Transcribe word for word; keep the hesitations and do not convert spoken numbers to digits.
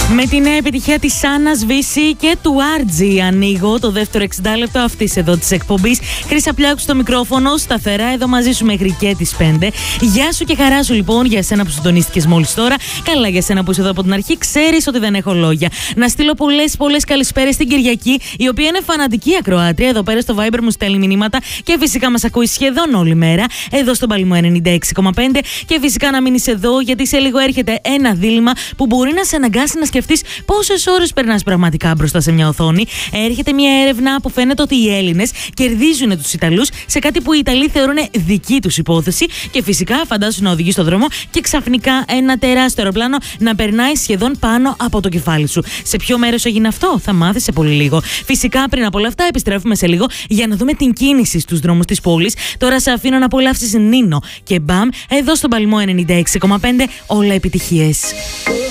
Με την νέα επιτυχία της Άννας Βύση και του Άρτζη ανοίγω το δεύτερο εξήντα λεπτό αυτής εδώ της εκπομπής. Χρύσα Πλιάκου στο μικρόφωνο, σταθερά εδώ μαζί σου μέχρι και τις πέντε. Γεια σου και χαρά σου λοιπόν για σένα που συντονίστηκες μόλις τώρα. Καλά για σένα που είσαι εδώ από την αρχή, ξέρεις ότι δεν έχω λόγια. Να στείλω πολλές πολλές καλησπέρες στην Κυριακή, η οποία είναι φανατική ακροάτρια. Εδώ πέρα στο Viber μου στέλνει μηνύματα και φυσικά μας ακούει σχεδόν όλη μέρα εδώ στον Παλαιμό ενενήντα έξι κόμμα πέντε. Και φυσικά να μείνεις εδώ, γιατί σε λίγο έρχεται ένα δίλημμα που μπορεί να σε αναγκάσει να σκεφτείς πόσες ώρες περνάς πραγματικά μπροστά σε μια οθόνη. Έρχεται μια έρευνα που φαίνεται ότι οι Έλληνες κερδίζουν τους Ιταλούς σε κάτι που οι Ιταλοί θεωρούν δική τους υπόθεση. Και φυσικά φαντάσου να οδηγείς στον δρόμο και ξαφνικά ένα τεράστιο αεροπλάνο να περνάει σχεδόν πάνω από το κεφάλι σου. Σε ποιο μέρος έγινε αυτό, θα μάθεις σε πολύ λίγο. Φυσικά πριν από όλα αυτά, επιστρέφουμε σε λίγο για να δούμε την κίνηση στους δρόμους της πόλης. Τώρα σε αφήνω να απολαύσεις Νίνο και Μπαμ εδώ στον Παλαιμό ενενήντα έξι κόμμα πέντε. Όλα επιτυχίες.